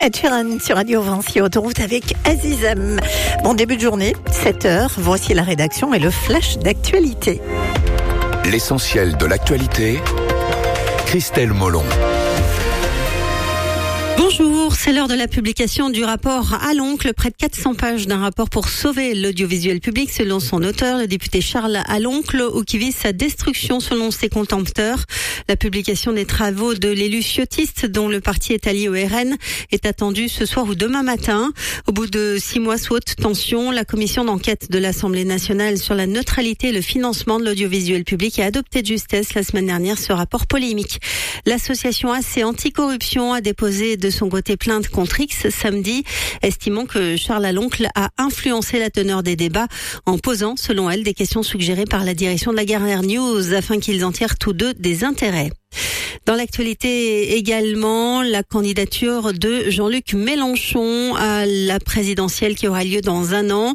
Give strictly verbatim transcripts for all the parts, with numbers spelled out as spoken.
Ed Sheeran sur Radio Vinci Autoroute avec Azizam. Bon début de journée, sept heures, voici la rédaction et le flash d'actualité. L'essentiel de l'actualité, Christelle Molon. Bonjour, c'est l'heure de la publication du rapport à l'oncle, près de quatre cents pages d'un rapport pour sauver l'audiovisuel public selon son auteur, le député Charles Aloncle, ou qui vise sa destruction selon ses contempteurs. La publication des travaux de l'élu ciotiste, dont le parti est allié au R N, est attendue ce soir ou demain matin. Au bout de six mois sous haute tension, la commission d'enquête de l'Assemblée nationale sur la neutralité et le financement de l'audiovisuel public a adopté de justesse la semaine dernière ce rapport polémique. L'association A C Anticorruption a déposé de son côté plainte contre X samedi, estimant que Charles Aloncle a influencé la teneur des débats en posant, selon elle, des questions suggérées par la direction de la Gardner News afin qu'ils en tirent tous deux des intérêts. Dans l'actualité également, la candidature de Jean-Luc Mélenchon à la présidentielle qui aura lieu dans un an.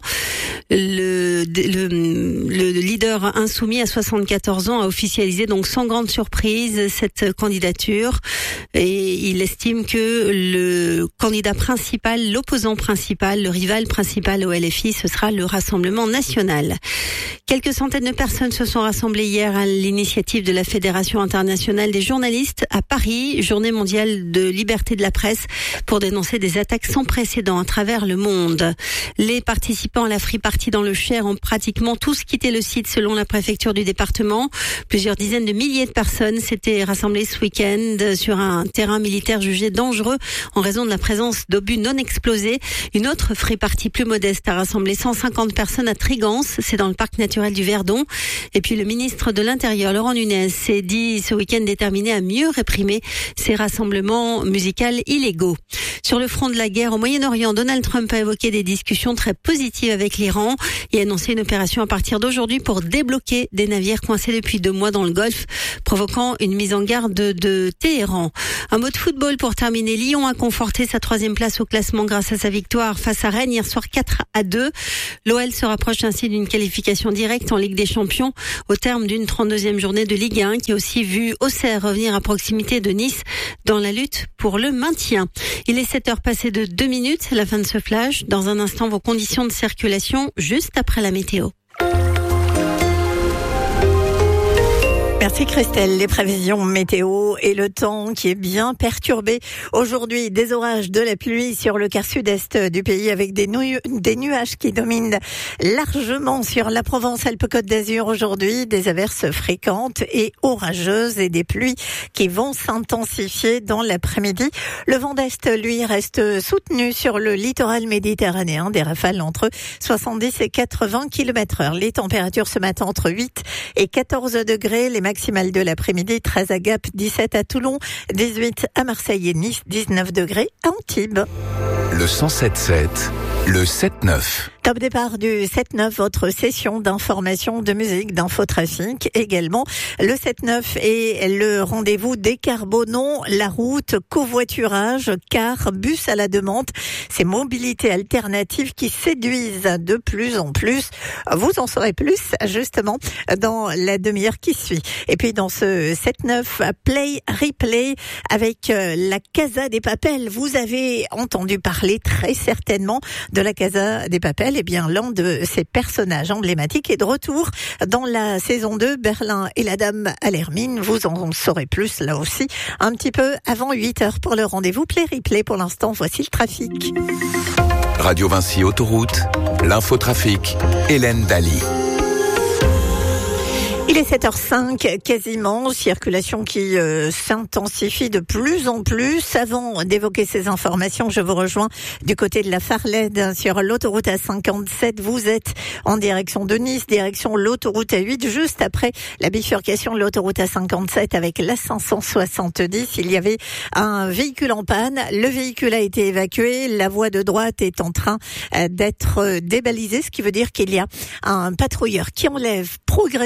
Le, le, le leader insoumis à soixante-quatorze ans a officialisé donc sans grande surprise cette candidature et il estime que le candidat principal, l'opposant principal, le rival principal au L F I, ce sera le Rassemblement national. Quelques centaines de personnes se sont rassemblées hier à l'initiative de la Fédération internationale des journalistes à Paris, journée mondiale de liberté de la presse, pour dénoncer des attaques sans précédent à travers le monde. Les participants à la Free Party dans le Cher ont pratiquement tous quitté le site selon la préfecture du département. Plusieurs dizaines de milliers de personnes s'étaient rassemblées ce week-end sur un terrain militaire jugé dangereux en raison de la présence d'obus non explosés. Une autre Free Party plus modeste a rassemblé cent cinquante personnes à Trigance, c'est dans le parc naturel du Verdon. Et puis le ministre de l'Intérieur, Laurent Nunez, s'est dit ce week-end déterminé à mieux réprimer ces rassemblements musicaux illégaux. Sur le front de la guerre au Moyen-Orient, Donald Trump a évoqué des discussions très positives avec l'Iran et a annoncé une opération à partir d'aujourd'hui pour débloquer des navires coincés depuis deux mois dans le Golfe, provoquant une mise en garde de, de Téhéran. Un mot de football pour terminer. Lyon a conforté sa troisième place au classement grâce à sa victoire face à Rennes hier soir quatre à deux. L'O L se rapproche ainsi d'une qualification directe en Ligue des Champions au terme d'une trente-deuxième journée de Ligue un qui a aussi vu Auxerre revenir à proximité de Nice dans la lutte pour le maintien. Il est sept heures passées de deux minutes, la fin de ce flash. Dans un instant, vos conditions de circulation juste après la météo. Merci Christelle. Les prévisions météo et le temps qui est bien perturbé. Aujourd'hui, des orages, de la pluie sur le quart sud-est du pays avec des, nu- des nuages qui dominent largement sur la Provence-Alpes-Côte d'Azur aujourd'hui. Des averses fréquentes et orageuses et des pluies qui vont s'intensifier dans l'après-midi. Le vent d'est, lui, reste soutenu sur le littoral méditerranéen. Des rafales entre soixante-dix et quatre-vingts kilomètres heure. Les températures ce matin entre huit et quatorze degrés. Les maximale de l'après-midi, treize à Gap, dix-sept à Toulon, dix-huit à Marseille et Nice, dix-neuf degrés à Antibes. Le cent sept sept, le sept neuf. Top départ du sept neuf, votre session d'information, de musique, d'infotrafic également. Le sept neuf est le rendez-vous décarbonons la route, covoiturage, car, bus à la demande. Ces mobilités alternatives qui séduisent de plus en plus. Vous en saurez plus, justement, dans la demi-heure qui suit. Et puis, dans ce sept neuf, Play Replay avec la Casa des Papel. Vous avez entendu parler très certainement de la Casa des Papel. Eh bien, l'un de ces personnages emblématiques est de retour dans la saison deux, Berlin et la Dame à l'Hermine. Vous en saurez plus, là aussi, un petit peu avant huit heures pour le rendez-vous Play Replay. Pour l'instant, voici le trafic. Radio Vinci Autoroute, l'infotrafic, Hélène Daly. Il est sept heures cinq quasiment, circulation qui euh, s'intensifie de plus en plus. Avant d'évoquer ces informations, je vous rejoins du côté de la Farlède sur l'autoroute A cinquante-sept. Vous êtes en direction de Nice, direction l'autoroute A huit, juste après la bifurcation de l'autoroute A cinquante-sept avec la cinq cent soixante-dix. Il y avait un véhicule en panne, le véhicule a été évacué, la voie de droite est en train d'être débalisée, ce qui veut dire qu'il y a un patrouilleur qui enlève progressivement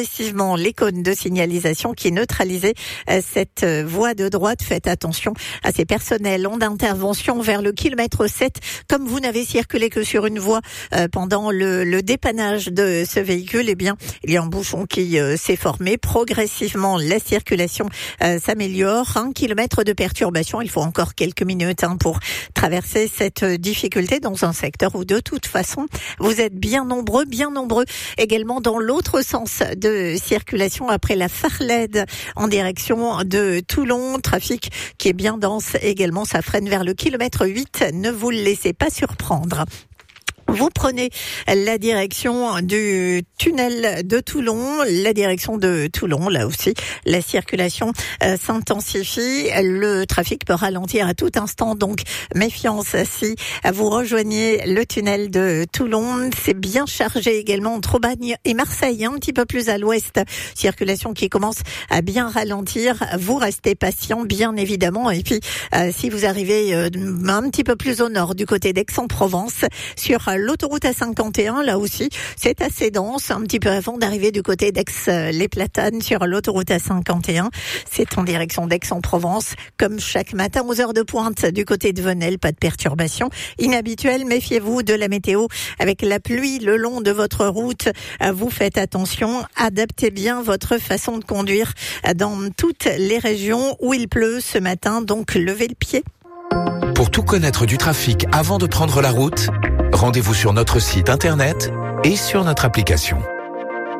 maintenant les cônes de signalisation qui neutralisaient cette voie de droite. Faites attention à ces personnels. Onde d'intervention vers le kilomètre sept. Comme vous n'avez circulé que sur une voie euh, pendant le, le dépannage de ce véhicule, eh bien, il y a un bouchon qui euh, s'est formé. Progressivement, la circulation euh, s'améliore. Un kilomètre de perturbation. Il faut encore quelques minutes hein, pour traverser cette difficulté dans un secteur où de toute façon, vous êtes bien nombreux, bien nombreux également dans l'autre sens de circulation après la Farlède en direction de Toulon. Trafic qui est bien dense également. Ça freine vers le kilomètre huit. Ne vous laissez pas surprendre. Vous prenez la direction du tunnel de Toulon, la direction de Toulon, là aussi, la circulation euh, s'intensifie, le trafic peut ralentir à tout instant, donc méfiance si vous rejoignez le tunnel de Toulon. C'est bien chargé également entre Aubagne et Marseille, un petit peu plus à l'ouest, circulation qui commence à bien ralentir. Vous restez patient, bien évidemment, et puis euh, si vous arrivez euh, un petit peu plus au nord, du côté d'Aix-en-Provence, sur l'autoroute A cinquante et un, là aussi, c'est assez dense, un petit peu avant d'arriver du côté d'Aix-les-Platanes sur l'autoroute A cinquante et un. C'est en direction d'Aix-en-Provence, comme chaque matin aux heures de pointe du côté de Venelle. Pas de perturbation inhabituelle. Méfiez-vous de la météo avec la pluie le long de votre route. Vous faites attention, adaptez bien votre façon de conduire dans toutes les régions où il pleut ce matin, donc levez le pied. Pour tout connaître du trafic avant de prendre la route, rendez-vous sur notre site internet et sur notre application.